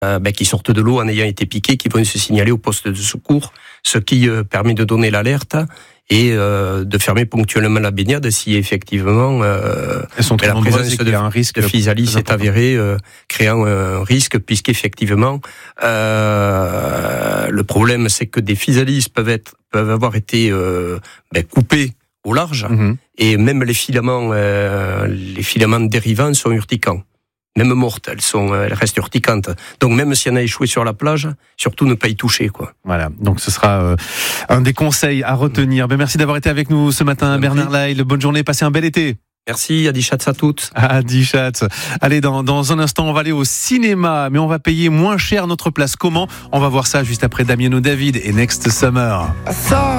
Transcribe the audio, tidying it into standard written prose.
qui sortent de l'eau en ayant été piqués, qui vont se signaler au poste de secours, ce qui permet de donner l'alerte et de fermer ponctuellement la baignade si effectivement la présence un risque de physalis est avérée, créant un risque, puisqu'effectivement le problème c'est que des physalis peuvent avoir été coupés au large, et même les filaments dérivants sont urticants. Même mortes, elles restent urticantes. Donc même si on a échoué sur la plage, surtout ne pas y toucher, quoi. Voilà. Donc ce sera un des conseils à retenir. Merci d'avoir été avec nous ce matin, Bernard Lail. Bonne journée, passez un bel été. Merci, Adi Schatz à toutes. Adi Schatz. Allez, dans un instant, on va aller au cinéma, mais on va payer moins cher notre place. Comment ? On va voir ça juste après Damiano David et Next Summer.